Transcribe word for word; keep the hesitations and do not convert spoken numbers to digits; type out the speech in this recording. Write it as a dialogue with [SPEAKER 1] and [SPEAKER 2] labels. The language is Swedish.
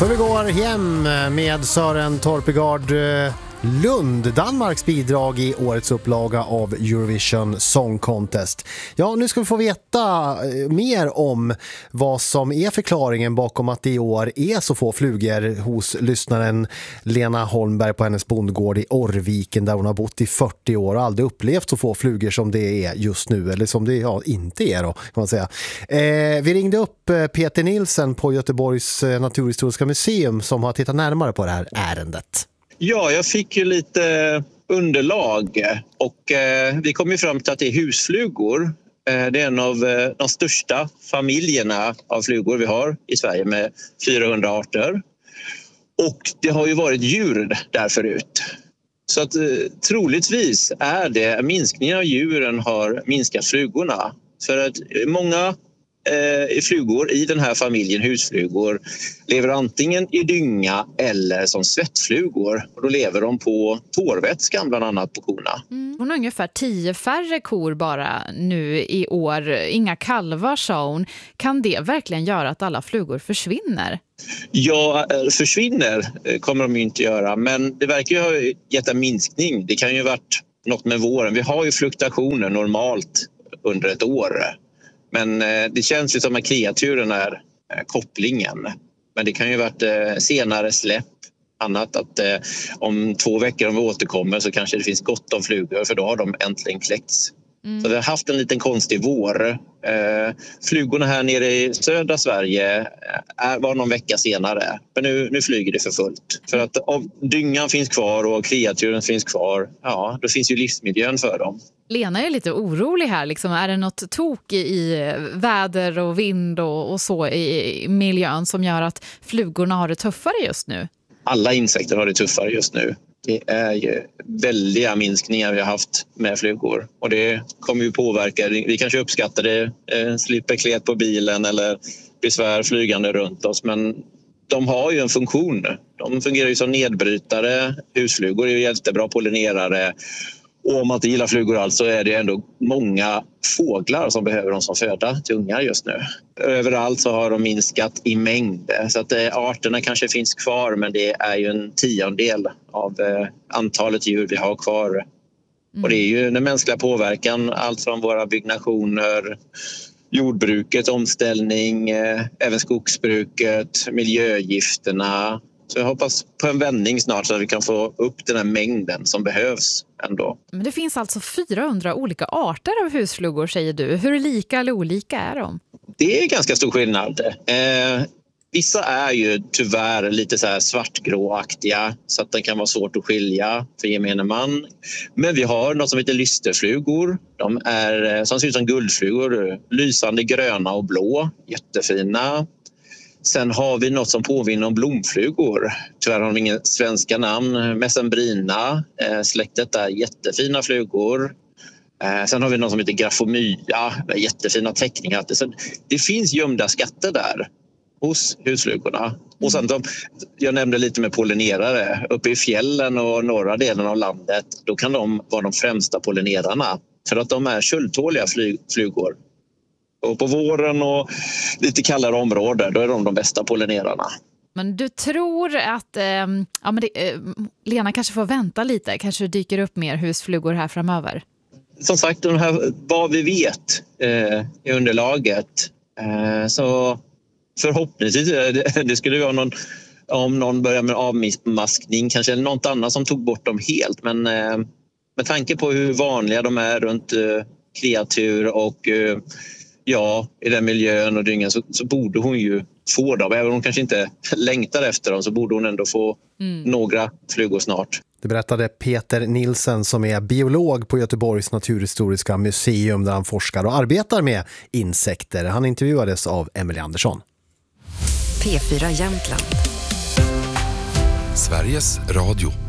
[SPEAKER 1] Så vi går hem med Søren Torpegård Lund, Danmarks bidrag i årets upplaga av Eurovision Song Contest. Ja, nu ska vi få veta mer om vad som är förklaringen bakom att det i år är så få flugor hos lyssnaren Lena Holmberg på hennes bondgård i Orrviken där hon har bott i fyrtio år och aldrig upplevt så få flugor som det är just nu, eller som det ja, inte är då, kan man säga. Eh, vi ringde upp Peter Nilsen på Göteborgs naturhistoriska museum som har tittat närmare på det här ärendet.
[SPEAKER 2] Ja, jag fick ju lite underlag och eh, vi kom ju fram till att det är husflugor. Eh, det är en av eh, de största familjerna av flugor vi har i Sverige med fyrahundra arter. Och det har ju varit djur där förut. Så att eh, troligtvis är det minskningen av djuren har minskat flugorna. För att många eh, flugor i den här familjen, husflugor, lever antingen i dynga eller som svettflugor. Och då lever de på tårvätskan bland annat på korna.
[SPEAKER 3] Mm. Hon har ungefär tio färre kor bara nu i år. Inga kalvar, sa hon. Kan det verkligen göra att alla flugor försvinner?
[SPEAKER 2] Ja, försvinner kommer de ju inte göra. Men det verkar ju ha gett en minskning. Det kan ju ha varit något med våren. Vi har ju fluktuationer normalt under ett år. Men det känns ju som att kreaturen är kopplingen. Men det kan ju ha varit senare släpp. Annat att eh, om två veckor om vi återkommer så kanske det finns gott om flugor för då har de äntligen kläckts. Mm. Så vi har haft en liten konstig vår. Eh, flugorna här nere i södra Sverige är, var någon vecka senare. Men nu, nu flyger det för fullt. För att om dyngan finns kvar och kreaturen finns kvar, ja, då finns ju livsmiljön för dem.
[SPEAKER 3] Lena är lite orolig här. Liksom. Är det något tok i väder och vind och, och så i miljön som gör att flugorna har det tuffare just nu? Alla
[SPEAKER 2] insekter har det tuffare just nu. Det är ju väldiga minskningar vi har haft med flugor. Och det kommer ju påverka. Vi kanske uppskattar det, eh, slipper klet på bilen eller besvär flygande runt oss. Men de har ju en funktion. De fungerar ju som nedbrytare. Husflugor är ju jättebra pollinerare. Och om man inte gillar flugor alls så är det ändå många fåglar som behöver dem som föda till ungar just nu. Överallt så har de minskat i mängd. Så att eh, arterna kanske finns kvar men det är ju en tiondel av eh, antalet djur vi har kvar. Mm. Och det är ju den mänskliga påverkan, allt från våra byggnationer, jordbruket, omställning, eh, även skogsbruket, miljögifterna. Så jag hoppas på en vändning snart så att vi kan få upp den här mängden som behövs ändå.
[SPEAKER 3] Men det finns alltså fyrahundra olika arter av husflugor, säger du. Hur lika eller olika är de?
[SPEAKER 2] Det är ganska stor skillnad. Eh, vissa är ju tyvärr lite så här svartgråaktiga så att det kan vara svårt att skilja för gemene man. Men vi har något som heter lysterflugor. De är som ser ut som guldflugor, lysande gröna och blå, jättefina. Sen har vi något som påminner om blomflugor. Tyvärr har de inga svenska namn. Messembrina, eh, släktet är jättefina flugor. Eh, sen har vi något som heter graphomya, jättefina teckningar. Så det finns gömda skatter där hos husflugorna. Och sen de, jag nämnde lite med pollinerare. Uppe i fjällen och norra delen av landet, då kan de vara de främsta pollinerarna. För att de är köldtåliga flyg, flugor. Och på våren och lite kallare områden, då är de de bästa pollinerarna.
[SPEAKER 3] Men du tror att eh, ja, men det, eh, Lena kanske får vänta lite, kanske dyker upp mer husflugor här framöver?
[SPEAKER 2] Som sagt, de här, vad vi vet eh, i underlaget, eh, så förhoppningsvis, det, det skulle vara någon, om någon börjar med avmaskning kanske, eller något annat som tog bort dem helt. Men eh, med tanke på hur vanliga de är runt eh, kreatur och eh, ja, i den miljön och dyngan så, så borde hon ju få dem. Även om hon kanske inte längtar efter dem så borde hon ändå få mm. några flugor snart.
[SPEAKER 1] Det berättade Peter Nilsen som är biolog på Göteborgs naturhistoriska museum där han forskar och arbetar med insekter. Han intervjuades av Emelie Andersson.
[SPEAKER 4] P fyra Jämtland.
[SPEAKER 5] Sveriges Radio.